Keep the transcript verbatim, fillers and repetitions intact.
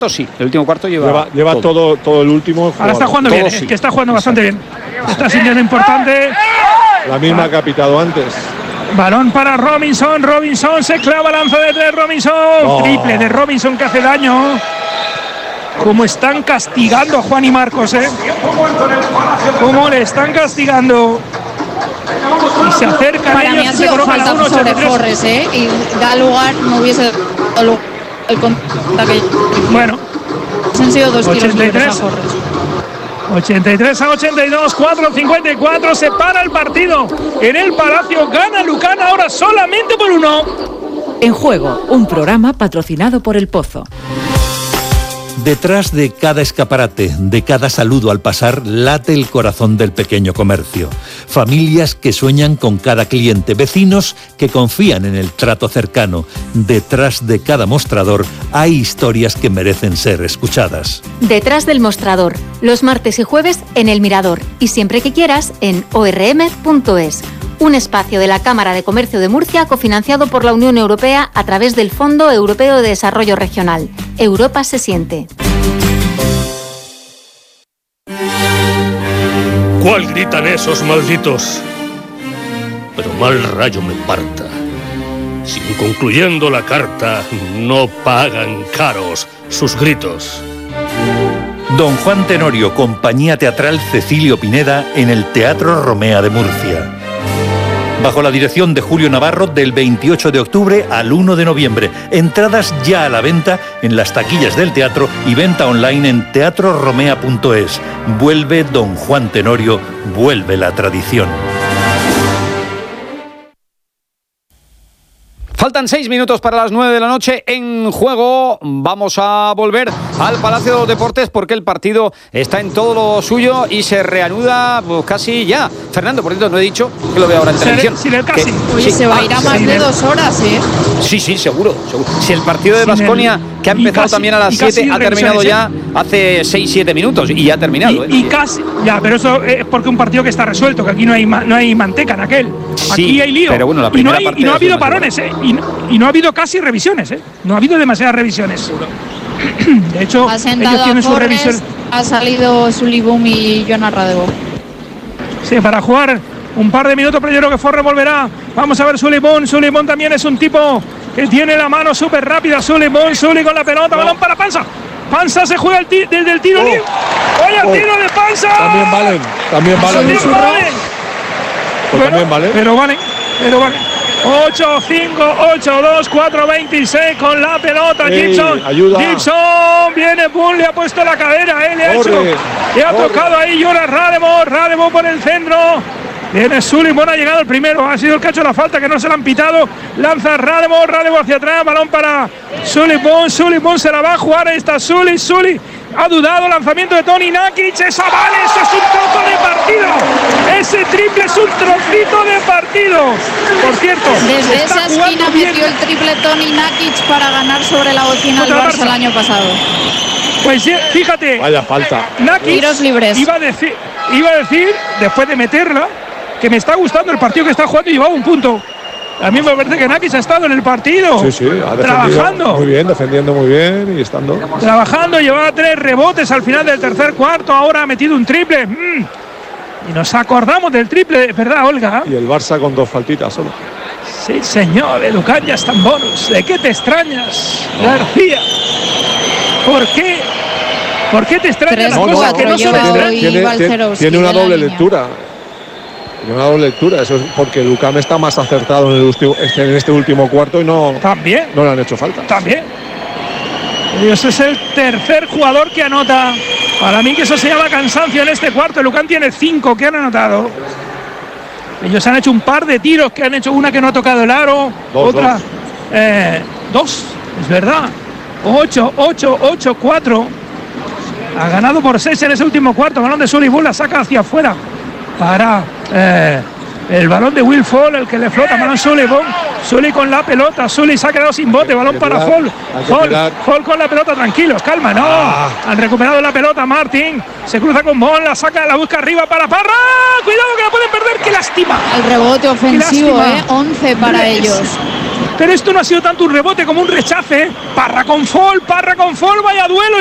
Sí, el último cuarto lleva lleva, lleva todo. todo todo el último. Ahora está jugando bien, sí. eh, que está jugando bastante bien. Está sintiendo importante. La misma que ha pitado antes. Balón para Robinson, Robinson se clava, lanza de tres, Robinson. Oh. Triple de Robinson que hace daño. Como están castigando a Juan y Marcos, ¿eh? Como le están castigando. Y se acercan para ellos mí ha y sido se falta uno, sobre Forres, ¿eh? Y da lugar, no hubiese dado el contacto. Bueno. Han sido dos ochenta y tres tiros libres a Forres. ochenta y tres a ochenta y dos, cuatro cincuenta y cuatro, se para el partido en el Palacio, gana Lucan ahora solamente por uno. En Juego, un programa patrocinado por El Pozo. Detrás de cada escaparate, de cada saludo al pasar, late el corazón del pequeño comercio. Familias que sueñan con cada cliente, vecinos que confían en el trato cercano. Detrás de cada mostrador hay historias que merecen ser escuchadas. Detrás del mostrador, los martes y jueves en El Mirador y siempre que quieras en o r m punto es. Un espacio de la Cámara de Comercio de Murcia cofinanciado por la Unión Europea a través del Fondo Europeo de Desarrollo Regional. Europa se siente. ¿Cuál gritan esos malditos? Pero mal rayo me parta. Si concluyendo la carta no pagan caros sus gritos. Don Juan Tenorio, Compañía Teatral Cecilio Pineda en el Teatro Romea de Murcia. Bajo la dirección de Julio Navarro, del veintiocho de octubre al uno de noviembre. Entradas ya a la venta en las taquillas del teatro y venta online en teatro romea punto es. Vuelve Don Juan Tenorio, vuelve la tradición. Faltan seis minutos para las nueve de la noche. En Juego vamos a volver al Palacio de los Deportes porque el partido está en todo lo suyo y se reanuda pues, casi ya. Fernando, por cierto, no he dicho que lo veo ahora en televisión. Sin el casi. Que, Oye, sí, se va a ir a más sí, de el... dos horas, ¿eh? Sí, sí, seguro. seguro. Si el partido de Baskonia, que ha empezado casi, también a las siete, ha terminado ya ¿eh? hace seis siete minutos y ya ha terminado. Y, ¿eh? y casi, ya, pero eso es porque un partido que está resuelto, que aquí no hay, no hay manteca en aquel. Sí, aquí hay lío. Pero bueno, la y no, primera hay, parte y no ha habido más parones, ¿eh? Y no, y no ha habido casi revisiones, ¿eh? No ha habido demasiadas revisiones. De hecho, ha ellos tienen sus revisiones. Ha salido Sulibum y Jonas Radebo. Sí, para jugar un par de minutos, pero yo creo que Forres volverá. Vamos a ver Sulibum. Sulibum también es un tipo que tiene la mano súper rápida. Sulibum, Sully con la pelota, no. Balón para Panza. Panza se juega el ti, desde el tiro. Oh. ¡Oye, el oh. tiro de Panza! También valen, también valen. También valen. Pues bueno, también vale. Pero valen, pero valen. ocho cinco, ocho dos, cuatro veintiséis con la pelota. Ey, Gibson. Ayuda. Gibson viene, Boone le ha puesto la cadera. Eh, le ha, hecho, le ha tocado ahí Jonas Radebo. Radebo por el centro. Viene Sullivan, ha llegado el primero. Ha sido el que ha hecho la falta, que no se la han pitado. Lanza Radebo, Radebo hacia atrás. Balón para Sullivan. Sullivan se la va a jugar. Ahí está Sully. Sully ha dudado. Lanzamiento de Toni Nakic. Esa vale, eso es un trozo de partido. Ese triple es un trocito de partido. Por cierto, desde esa esquina metió el triple Toni Nakic para ganar sobre la bocina del Barça el año pasado. Pues fíjate. Vaya falta. Nakic tiros libres. Iba a decir, iba a decir después de meterla, que me está gustando el partido que está jugando y llevaba un punto. A mí me parece que Nakic ha estado en el partido. Sí, sí, ha trabajando. Muy bien, defendiendo muy bien y estando. Trabajando, llevaba tres rebotes al final del tercer cuarto. Ahora ha metido un triple. Mm. Y nos acordamos del triple, ¿verdad, Olga? Y el Barça con dos faltitas solo. Sí, señor, Lucan ya está en bonus. ¿De qué te extrañas, García? ¿Por qué? ¿Por qué te extrañas las cosas que no son extrañas? Tiene, tiene, tiene una doble lectura. Tiene una doble lectura. Eso es porque Lucan está más acertado en, el último, en este último cuarto y no, ¿También? no le han hecho falta. También. Y ese es el tercer jugador que anota. Para mí que eso se llama cansancio en este cuarto. Lucan tiene cinco que han anotado. Ellos han hecho un par de tiros, que han hecho una que no ha tocado el aro, dos, otra dos. Eh, dos, es verdad. Ocho, ocho, ocho, cuatro. Ha ganado por seis en ese último cuarto. Balón de Sullivan, la saca hacia afuera para eh, el balón de Will Fall, el que le flota. Balón Sullivan. Sully con la pelota. Sully se ha quedado sin bote. Balón para Fall. Fall, Fall con la pelota. Tranquilos, calma, no. Ah. Han recuperado la pelota. Martin se cruza con Bon. La saca, la busca arriba para Parra. Cuidado que la pueden perder. Qué lástima. El rebote ofensivo, ¿eh? once para ellos. pero esto no ha sido tanto un rebote como un rechace. Parra con Fall, Parra con Fall, vaya duelo.